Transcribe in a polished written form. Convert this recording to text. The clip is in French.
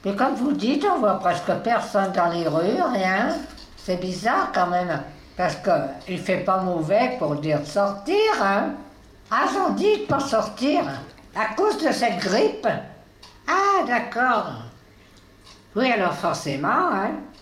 Mais comme vous dites, on voit presque personne dans les rues, rien. C'est bizarre quand même, parce qu'il fait pas mauvais pour dire sortir, hein. Ah, j'en dis de pas sortir, à cause de cette grippe. Ah, d'accord. Oui, alors forcément, hein.